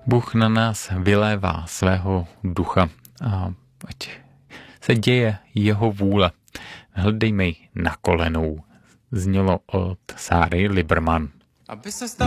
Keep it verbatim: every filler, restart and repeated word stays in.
Bůh na nás vylévá svého ducha a ať se děje jeho vůle. Hledejme ji na kolenou. Znělo od Sáry Liberman. Aby se